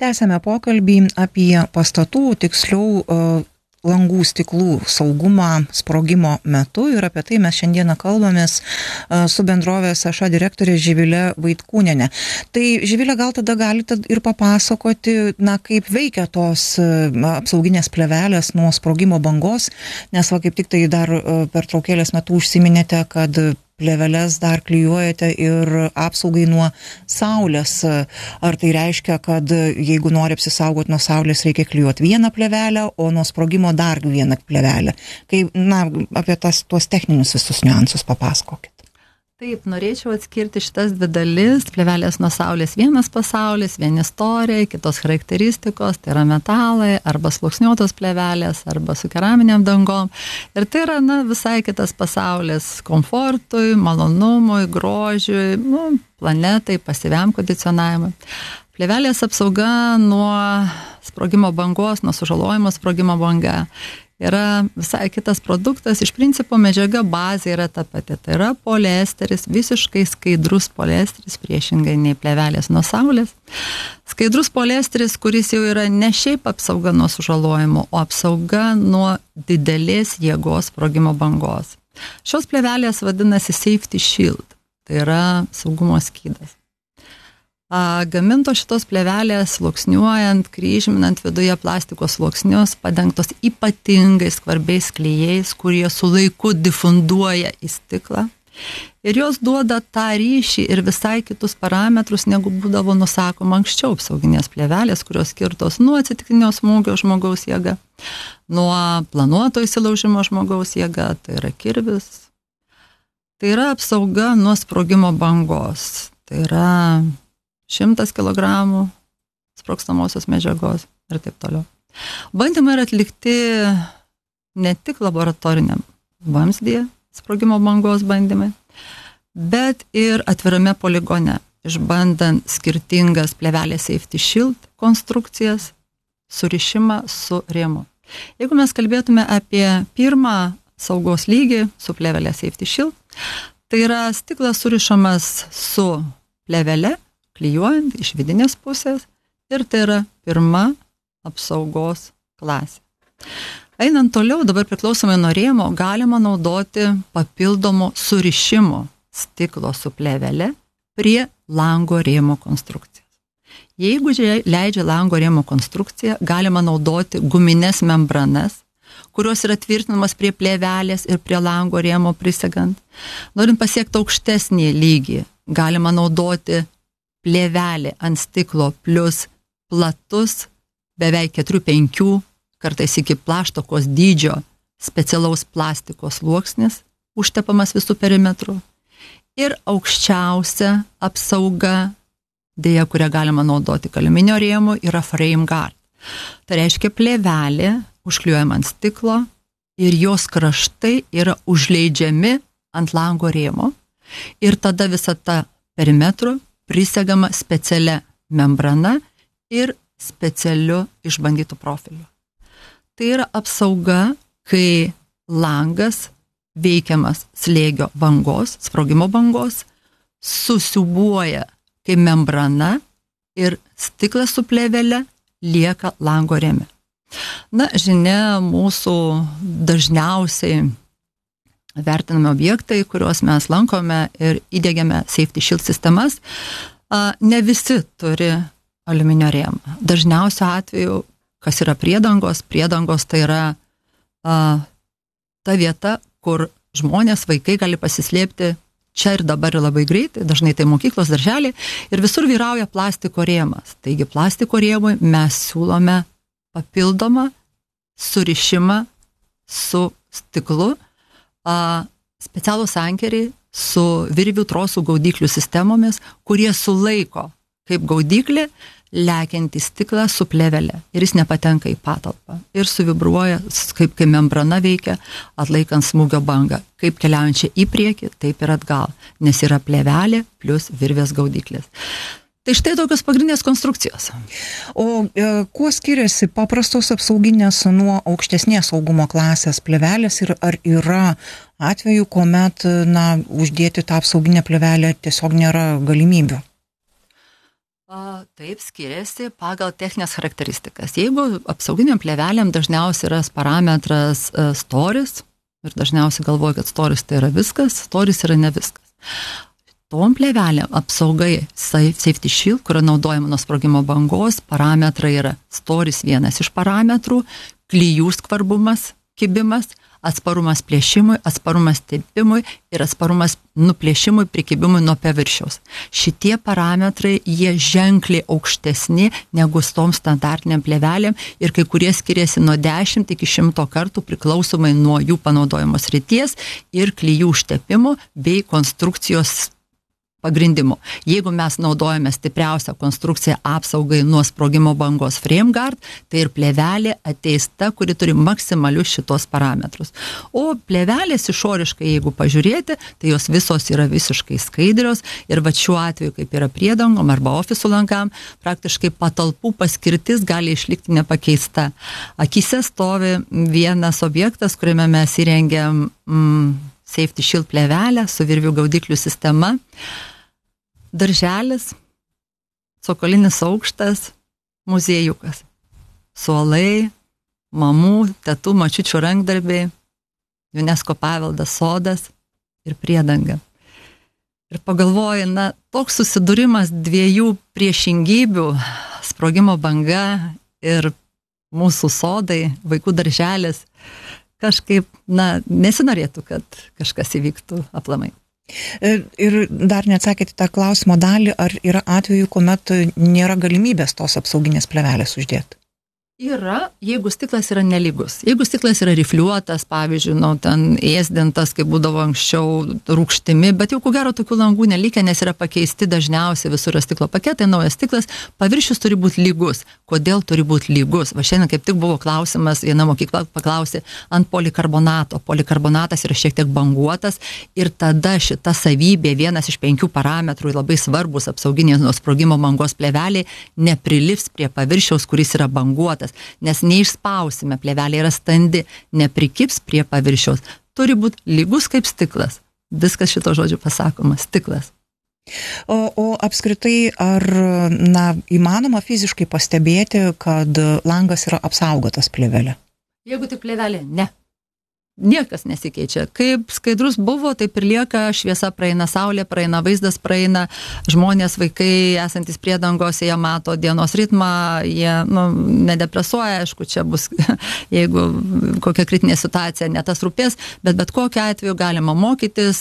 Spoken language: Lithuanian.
Tęsiame pokalbį apie pastatų, tiksliau langų stiklų saugumą sprogimo metu ir apie tai mes šiandieną kalbamės su bendrovės Aša direktorė Živilė Vaitkūnienė. Tai Živilė, gal tada galite ir papasakoti, kaip veikia tos apsauginės plėvelės nuo sprogimo bangos, nes kaip tik tai dar pertraukėlės metu užsiminėte, kad plėveles dar klijuojate ir apsaugai nuo saulės. Ar tai reiškia, kad jeigu nori apsisaugoti nuo saulės, reikia klijuoti vieną plėvelę, o nuo sprogimo dar vieną plėvelę? Apie tuos techninius visus niuansus papasakokit. Taip, norėčiau atskirti šitas dvi dalis. Plėvelės nuo saulės vienas pasaulis, vieni istorija, kitos charakteristikos, tai yra metalai, arba sluoksniuotos plėvelės, arba su keraminiam dangom. Ir tai yra visai kitas pasaulis komfortui, malonumui, grožiui, planetai, pasyviam kondicionavimui. Plėvelės apsauga nuo sprogimo bangos, nuo sužalojimo sprogimo banga yra visai kitas produktas. Iš principo medžiaga bazė yra ta pati. Tai yra poliesteris, visiškai skaidrus poliesteris, priešingai nei plėvelės nuo saulės. Skaidrus poliesteris, kuris jau yra ne šiaip apsauga nuo sužalojimo, o apsauga nuo didelės jėgos sprogimo bangos. Šios plėvelės vadinasi safety shield, tai yra saugumo skydas. Gamintos šitos plėvelės sluoksniuojant, kryžminant viduje plastikos sluoksnius, padengtos ypatingai skvarbiais klijais, kurie su laiku difunduoja į stiklą. Ir jos duoda tą ryšį ir visai kitus parametrus, negu būdavo nusakoma anksčiau apsauginės plėvelės, kurios skirtos nuo atsitiktinio smūgio žmogaus jėga, nuo planuoto įsilaužimo žmogaus jėga, tai yra kirvis. Tai yra apsauga nuo sprogimo bangos. Tai yra 100 kilogramų sprogstamosios medžiagos ir taip toliau. Bandymai yra atlikti ne tik laboratoriniam vamzdyje, sprogimo bangos bandymai, bet ir atvirame poligone, išbandant skirtingas plėvelės safety shield konstrukcijas, surišimą su rėmu. Jeigu mes kalbėtume apie pirmą saugos lygį su plėvelė safety shield, tai yra stiklas surišamas su plėvele, klijuojant iš vidinės pusės, ir tai yra pirma apsaugos klasė. Einant toliau, dabar priklausomai nuo rėmo, galima naudoti papildomo surišimo stiklo su plėvele prie lango rėmo konstrukcijos. Jeigu leidžia lango rėmo konstrukcija, galima naudoti gumines membranas, kurios yra tvirtinamas prie plėvelės ir prie lango rėmo prisegant. Norint pasiekti aukštesnį lygį, galima naudoti plėvelė ant stiklo plus platus, beveik 4-5, kartais iki plaštokos dydžio specialaus plastikos sluoksnis, užtepamas visų perimetrų. Ir aukščiausia apsauga, dėja, kurią galima naudoti aliuminio rėmų, yra frame guard. Tai reiškia plėvelė užklijuojama ant stiklo ir jos kraštai yra užleidžiami ant lango rėmo ir tada visa ta perimetrų prisegama specialia membrana ir specialiu išbandytų profiliu. Tai yra apsauga, kai langas veikiamas slėgio bangos, sprogimo bangos, susiūbuoja kaip membrana ir stiklas su plėvele lieka lango rėme. Žinia, mūsų dažniausiai vertinami objektai, kuriuos mes lankome ir įdiegiame safety shield sistemas, ne visi turi aliuminio rėmą. Dažniausiu atveju, kas yra priedangos tai yra ta vieta, kur žmonės, vaikai gali pasislėpti čia ir dabar labai greitai, dažnai tai mokyklos, darželiai, ir visur vyrauja plastiko rėmas. Taigi plastiko rėmui mes siūlome papildomą surišimą su stiklu, specialų sankeriai su virvių trosų gaudyklių sistemomis, kurie sulaiko kaip gaudyklė lekiantį stiklą su plėvele ir jis nepatenka į patalpą ir suvibruoja, kaip membrana veikia, atlaikant smūgio bangą, kaip keliaujančia į priekį, taip ir atgal, nes yra plėvelė plus virvės gaudyklės. Tai štai tokios pagrindinės konstrukcijos. O kuo skiriasi paprastos apsauginės nuo aukštesnės saugumo klasės plėvelės ir ar yra atvejų, kuomet uždėti tą apsauginę plėvelę tiesiog nėra galimybių? Taip skiriasi pagal techninės charakteristikas. Jeigu apsauginiam plėvelėm dažniausiai yra parametras storis, ir dažniausiai galvoja, kad storis tai yra viskas, storis yra ne viskas. Tom plėvelėm apsaugai Safety Shield, kurio naudojama nuo sprogimo bangos, parametrai yra storis vienas iš parametrų, klijų skvarbumas, kibimas, atsparumas plėšimui, atsparumas tepimui ir atsparumas nuplėšimui, prikibimui nuo paviršiaus. Šitie parametrai, jie ženkliai aukštesni negu tom standartiniam plėvelėm ir kai kurie skiriasi nuo 10 iki 100 kartų priklausomai nuo jų panaudojimo srities ir klijų užtepimo bei konstrukcijos pagrindimo. Jeigu mes naudojame stipriausią konstrukciją apsaugai nuo sprogimo bangos FrameGuard, tai ir plėvelė ateis ta, kuri turi maksimalius šitos parametrus. O plėvelės išoriškai, jeigu pažiūrėti, tai jos visos yra visiškai skaidrios ir va šiuo atveju, kaip yra priedangom arba ofisų lankam, praktiškai patalpų paskirtis gali išlikti nepakeista. Akyse stovi vienas objektas, kuriame mes įrengiam Safety Shield plėvelę su virvių gaudiklių sistema. Darželis, cokolinis aukštas, muziejukas. Suolai, mamų, tetų, močiučių rankdarbiai, UNESCO paveldas sodas ir priedanga. Ir pagalvoju, toks susidūrimas dviejų priešingybių, sprogimo banga ir mūsų sodai, vaikų darželis, kažkaip, nesinorėtų, kad kažkas įvyktų aplamai. Ir dar neatsakėte tą klausimo dalį, ar yra atvejų, kuomet nėra galimybės tos apsauginės plėvelės uždėti? Yra, jeigu stiklas yra nelygus. Jeigu stiklas yra rifliuotas, pavyzdžiui, ten ėsdintas, kaip būdavo anksčiau, rūgštimi, bet jau ko gero tokių langų nelikę, nes yra pakeisti dažniausiai visur stiklo paketai, naujas stiklas, paviršius turi būti lygus. Kodėl turi būti lygus? Va šiandien kaip tik buvo klausimas, viena mokykla paklausė ant polikarbonato. Polikarbonatas yra šiek tiek banguotas ir tada šita savybė, vienas iš 5 parametrų, labai svarbus apsauginės nuo sprogimo bangos plėvelė, neprilips prie paviršiaus, kuris yra banguotas. Nes neišspausime, plėvelė yra standi, neprikips prie paviršiaus. Turi būti lygus kaip stiklas. Viskas šito žodžio pasakoma, stiklas. O apskritai, ar įmanoma fiziškai pastebėti, kad langas yra apsaugotas plėvelė? Jeigu tik plėvelė, ne. Niekas nesikeičia. Kaip skaidrus buvo, taip ir lieka, šviesa praeina, saulė praeina, vaizdas praeina, žmonės, vaikai, esantis priedangose, jie mato dienos ritmą, jie nedepresuoja, aišku, čia bus, jeigu kokia kritinė situacija, ne tas rūpės, bet kokiu atveju galima mokytis,